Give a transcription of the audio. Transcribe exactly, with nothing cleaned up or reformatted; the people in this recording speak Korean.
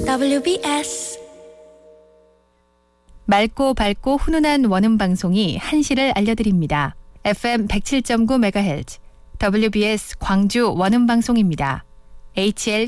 더블유비에스 맑고 밝고 훈훈한 원음 방송이 한시를 알려드립니다. 에프엠 백칠 점 구 메가헤르츠 더블유비에스 광주 원음 방송입니다. 에이치엘